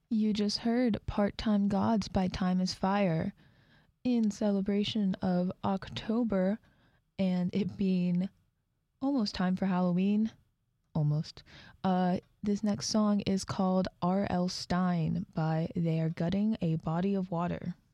You just heard Part Time Gods by Time is Fire in celebration of October and it being almost time for Halloween. Almost. This next song is called R.L. Stein by They Are Gutting a Body of Water.